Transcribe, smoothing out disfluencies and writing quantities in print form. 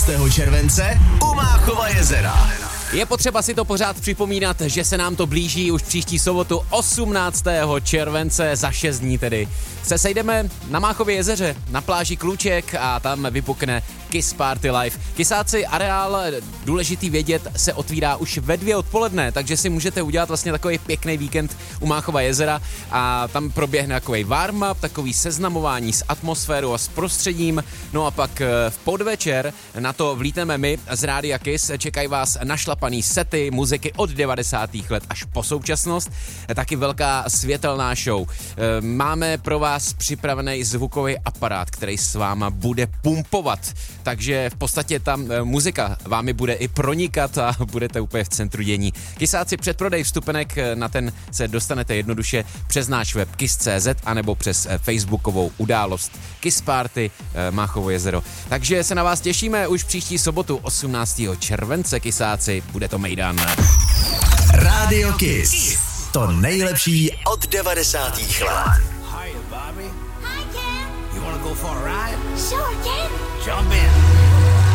července u Máchova jezera. Je potřeba si to pořád připomínat, že se nám to blíží už příští sobotu 18. července, za 6 dní tedy. Se sejdeme na Máchově jezeře, na pláži Kluček a tam vypukne Kiss Party Live. Kisáci, areál, důležitý vědět, se otvírá už ve 2 odpoledne, takže si můžete udělat vlastně takový pěkný víkend u Máchova jezera a tam proběhne takový warm-up, takový seznamování s atmosférou a s prostředím. No a pak v podvečer na to vlítneme my z Rádia Kiss, čekají vás našlapaný sety, muziky od 90. let až po současnost, taky velká světelná show. Máme pro vás připravený zvukový aparát, který s váma bude pumpovat, takže v podstatě tam muzika vámi bude i pronikat a budete úplně v centru dění. Kisáci, předprodej vstupenek, na ten se dostanete jednoduše přes náš web kiss.cz anebo přes facebookovou událost Kiss Party Máchovo jezero. Takže se na vás těšíme už příští sobotu 18. července, Kisáci, bude to mejdan. Radio Kiss. To nejlepší od 90. let. Hi, Bobby. Hi, Ken. You wanna go for a ride? Sure, Ken. Jump in.